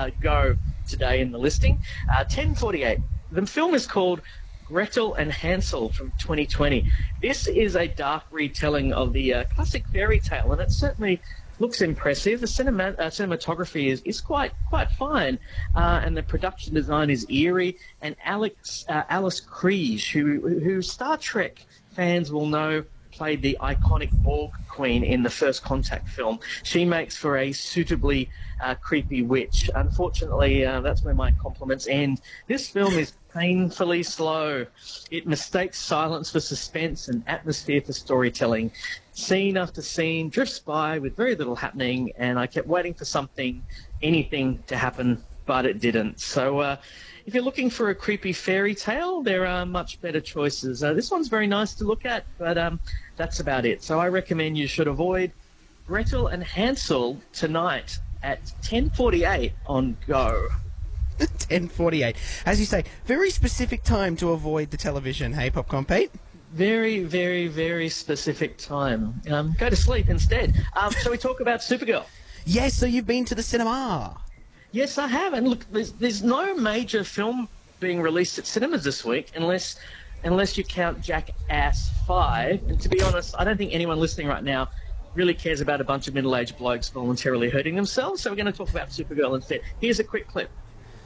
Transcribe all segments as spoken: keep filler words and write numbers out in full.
uh, Go today in the listing. Uh, ten forty-eight. The film is called Gretel and Hansel from twenty twenty. This is a dark retelling of the uh, classic fairy tale, and it certainly looks impressive. The cinema, uh, cinematography is, is quite quite fine, uh, and the production design is eerie. And Alex uh, Alice Krige, who who Star Trek fans will know, played the iconic Borg Queen in the First Contact film. She makes for a suitably uh, creepy witch. Unfortunately, uh, that's where my compliments end. This film is painfully slow. It mistakes silence for suspense and atmosphere for storytelling. Scene after scene drifts by with very little happening, and I kept waiting for something, anything to happen, but it didn't. So uh, if you're looking for a creepy fairy tale, there are much better choices. Uh, this one's very nice to look at, but um, that's about it. So I recommend you should avoid Gretel and Hansel tonight at ten forty-eight on Go. ten forty-eight. As you say, very specific time to avoid the television, hey, Popcorn Pete? Very, very, very specific time. Um, go to sleep instead. Um, shall we talk about Supergirl? Yes, so you've been to the cinema. Yes, I have. And look, there's, there's no major film being released at cinemas this week unless unless you count Jackass five. And to be honest, I don't think anyone listening right now really cares about a bunch of middle-aged blokes voluntarily hurting themselves. So we're going to talk about Supergirl instead. Here's a quick clip.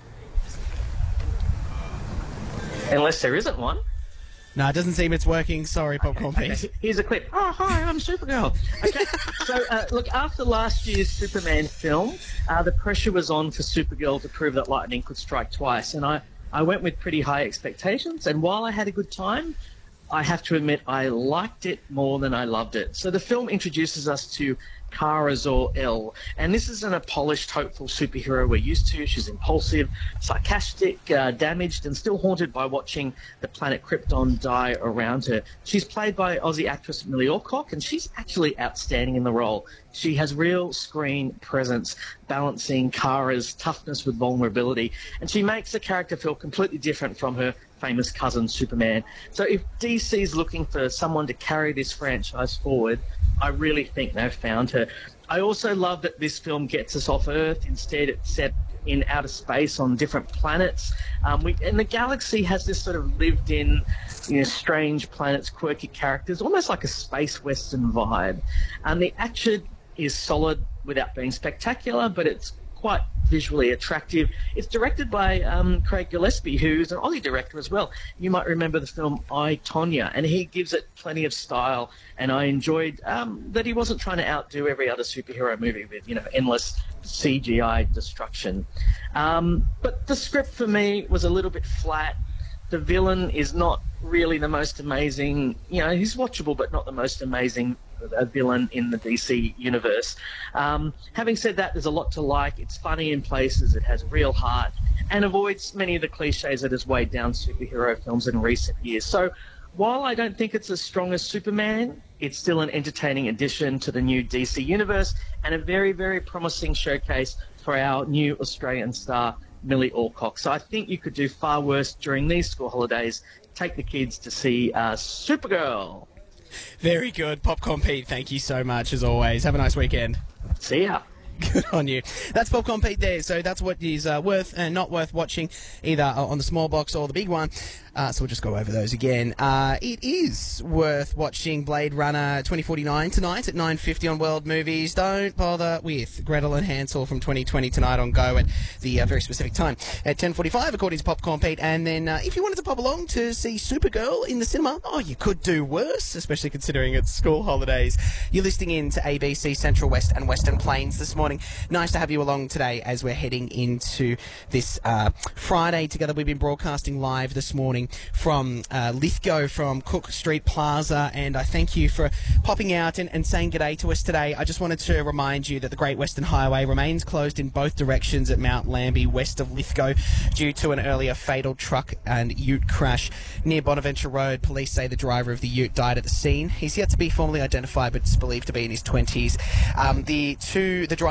Unless there isn't one. No, it doesn't seem it's working. Sorry, Popcorn okay, Pete. okay. Here's a clip. Oh, hi, I'm Supergirl. Okay, so uh, look, after last year's Superman film, uh, the pressure was on for Supergirl to prove that lightning could strike twice, and I, I went with pretty high expectations, and while I had a good time, I have to admit I liked it more than I loved it. So the film introduces us to Kara Zor-El, and this isn't a polished, hopeful superhero we're used to. She's impulsive, sarcastic, uh, damaged, and still haunted by watching the planet Krypton die around her. She's played by Aussie actress Millie Alcock, and she's actually outstanding in the role. She has real screen presence, balancing Kara's toughness with vulnerability, and she makes the character feel completely different from her famous cousin Superman. So if D C's looking for someone to carry this franchise forward, I really think they've found her. I also love that this film gets us off Earth. Instead, it's set in outer space on different planets. Um, we, and the galaxy has this sort of lived-in, you know, strange planets, quirky characters, almost like a space western vibe. And the action is solid without being spectacular, but it's quite visually attractive. It's directed by um, Craig Gillespie, who's an Aussie director as well. You might remember the film I, Tonya, and he gives it plenty of style, and I enjoyed um, that he wasn't trying to outdo every other superhero movie with, you know, endless C G I destruction. Um, but the script for me was a little bit flat. The villain is not really the most amazing, you know, he's watchable, but not the most amazing a villain in the D C universe. Um, having said that, there's a lot to like. It's funny in places, it has real heart, and avoids many of the cliches that has weighed down superhero films in recent years. So while I don't think it's as strong as Superman, it's still an entertaining addition to the new D C universe, and a very, very promising showcase for our new Australian star, Millie Alcock. So I think you could do far worse during these school holidays. Take the kids to see uh, Supergirl. Very good. Popcorn Pete, thank you so much, as always. Have a nice weekend. See ya. Good on you. That's Popcorn Pete there. So that's what is uh, worth and not worth watching, either on the small box or the big one. Uh, so we'll just go over those again. Uh, it is worth watching Blade Runner twenty forty-nine tonight at nine fifty on World Movies. Don't bother with Gretel and Hansel from twenty twenty tonight on Go at the uh, very specific time at ten forty-five, according to Popcorn Pete. And then uh, if you wanted to pop along to see Supergirl in the cinema, oh, you could do worse, especially considering it's school holidays. You're listening in to A B C Central West and Western Plains this morning. Nice to have you along today as we're heading into this uh, Friday together. We've been broadcasting live this morning from uh, Lithgow, from Cook Street Plaza, and I thank you for popping out and, and saying g'day to us today. I just wanted to remind you that the Great Western Highway remains closed in both directions at Mount Lambie, west of Lithgow, due to an earlier fatal truck and ute crash near Bonaventure Road. Police say the driver of the ute died at the scene. He's yet to be formally identified, but it's believed to be in his twenties. Um, the two, the driver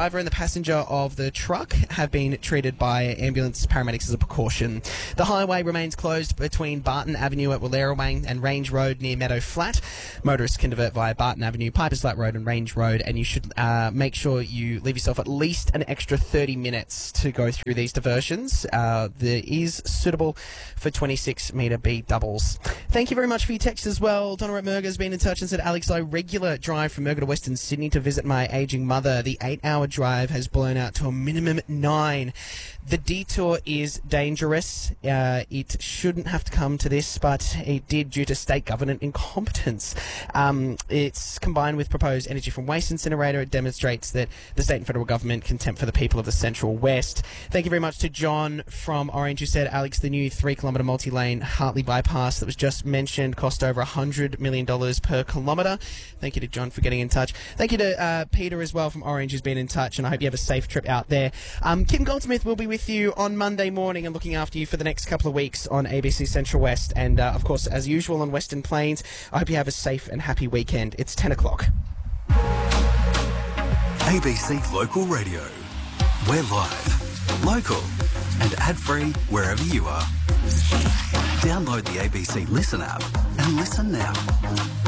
driver and the passenger of the truck have been treated by ambulance paramedics as a precaution. The highway remains closed between Barton Avenue at Wallerawang and Range Road near Meadow Flat. Motorists can divert via Barton Avenue, Pipers Flat Road and Range Road, and you should uh, make sure you leave yourself at least an extra thirty minutes to go through these diversions. Uh, there is suitable for twenty-six metre B doubles. Thank you very much for your text as well. Donna at Murga has been in touch and said, Alex, I regular drive from Murga to Western Sydney to visit my ageing mother. The eight-hour drive has blown out to a minimum nine. The detour is dangerous. Uh, it shouldn't have to come to this, but it did due to state government incompetence. Um, it's combined with proposed energy from waste incinerator. It demonstrates that the state and federal government contempt for the people of the Central West. Thank you very much to John from Orange, who said, Alex, the new three-kilometre multi-lane Hartley bypass that was just mentioned cost over one hundred million dollars per kilometre. Thank you to John for getting in touch. Thank you to uh, Peter as well from Orange, who's been in touch, and I hope you have a safe trip out there. Um, Kim Goldsmith will be with you on Monday morning and looking after you for the next couple of weeks on A B C Central West. And, uh, of course, as usual on Western Plains, I hope you have a safe and happy weekend. It's ten o'clock. A B C Local Radio. We're live, local and ad-free wherever you are. Download the A B C Listen app and listen now.